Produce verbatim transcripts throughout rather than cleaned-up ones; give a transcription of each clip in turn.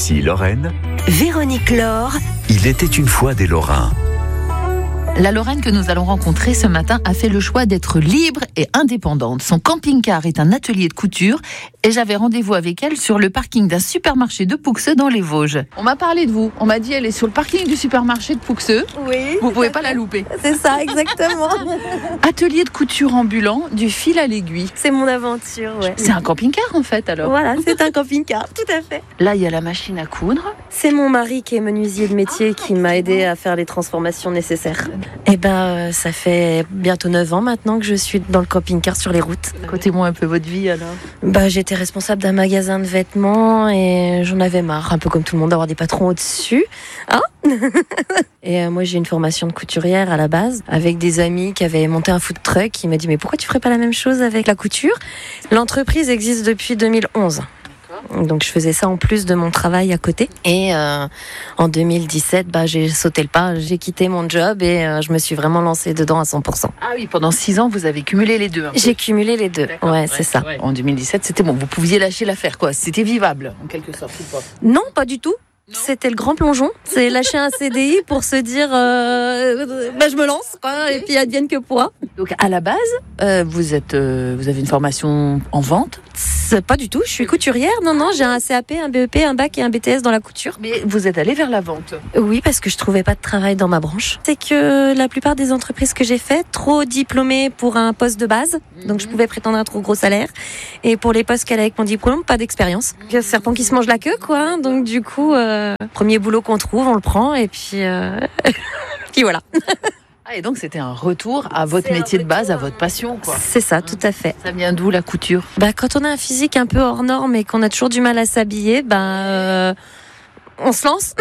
Ici Lorraine. Véronique Laure. Il était une fois des Lorrains. La Lorraine que nous allons rencontrer ce matin a fait le choix d'être libre et indépendante. Son camping-car est un atelier de couture et j'avais rendez-vous avec elle sur le parking d'un supermarché de Pouxeux dans les Vosges. On m'a parlé de vous. On m'a dit elle est sur le parking du supermarché de Pouxeux. Oui. Vous pouvez pas la louper. C'est ça, exactement. Atelier de couture ambulant, du fil à l'aiguille. C'est mon aventure, ouais. C'est un camping-car en fait alors. Voilà, c'est un camping-car, tout à fait. Là, il y a la machine à coudre. C'est mon mari qui est menuisier de métier qui m'a aidé à faire les transformations nécessaires. Eh ben, euh, ça fait bientôt neuf ans maintenant que je suis dans le camping-car sur les routes. Racontez-moi un peu votre vie alors. Bah, j'étais responsable d'un magasin de vêtements et j'en avais marre, un peu comme tout le monde, d'avoir des patrons au-dessus. Hein et euh, moi, j'ai une formation de couturière à la base, avec des amis qui avaient monté un food truck. Qui m'a dit, mais pourquoi tu ferais pas la même chose avec la couture ? L'entreprise existe depuis deux mille onze. Donc je faisais ça en plus de mon travail à côté. Et euh, en deux mille dix-sept, bah, j'ai sauté le pas, j'ai quitté mon job et euh, je me suis vraiment lancée dedans à cent pour cent. Ah oui, pendant six ans, vous avez cumulé les deux. J'ai cumulé les deux, ouais, ouais, c'est ça. Ouais. En deux mille dix-sept, c'était bon, vous pouviez lâcher l'affaire, quoi. C'était vivable, en quelque sorte. Non, pas du tout. C'était le grand plongeon, c'est lâcher un C D I pour se dire euh, bah, je me lance quoi, et puis advienne que pourra. Donc à la base, euh, vous êtes, euh, vous avez une formation en vente ? C'est pas du tout, je suis couturière, non non, j'ai un C A P, un B E P, un bac et un B T S dans la couture. Mais vous êtes allée vers la vente ? Oui, parce que je trouvais pas de travail dans ma branche. C'est que la plupart des entreprises que j'ai faites, trop diplômées pour un poste de base, mmh. donc je pouvais prétendre un trop gros salaire, et pour les postes qu'elle a avec mon diplôme, pas d'expérience. Il y a un serpent qui se mange la queue quoi, hein, donc du coup... Euh, premier boulot qu'on trouve, on le prend et puis, euh... puis voilà. Ah, et donc c'était un retour à votre c'est métier de base, à votre passion, quoi. C'est ça, tout à fait. Ça vient d'où la couture ? Bah, quand on a un physique un peu hors norme et qu'on a toujours du mal à s'habiller, bah, euh... on se lance.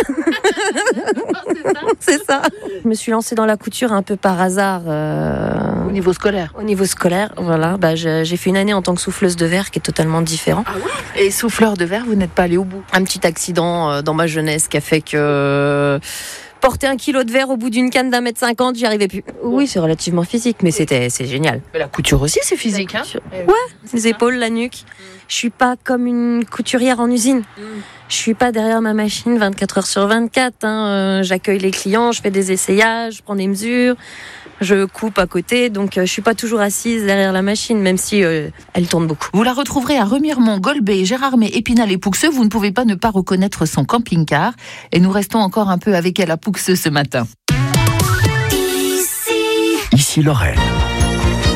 c'est, ça. c'est ça. Je me suis lancée dans la couture un peu par hasard. Euh... Au niveau scolaire. Au niveau scolaire, voilà. Bah, j'ai, j'ai fait une année en tant que souffleuse de verre qui est totalement différent. Ah ouais ? Et souffleur de verre, vous n'êtes pas allé au bout ? Un petit accident euh, dans ma jeunesse qui a fait que... Porter un kilo de verre au bout d'une canne d'un mètre cinquante, j'y arrivais plus. Oui, c'est relativement physique, mais c'était, c'est génial. Mais la couture aussi, c'est physique, hein ? Ouais, les épaules, la nuque. Mm. Je suis pas comme une couturière en usine. Mm. Je suis pas derrière ma machine vingt-quatre heures sur vingt-quatre. Hein. Euh, j'accueille les clients, je fais des essayages, je prends des mesures, je coupe à côté. Donc, euh, je suis pas toujours assise derrière la machine, même si euh, elle tourne beaucoup. Vous la retrouverez à Remiremont, Golbet, Gérardmer, Épinal et Pouxeux. Vous ne pouvez pas ne pas reconnaître son camping-car. Et nous restons encore un peu avec elle à Pouxeux ce matin. Ici, Ici Lorraine.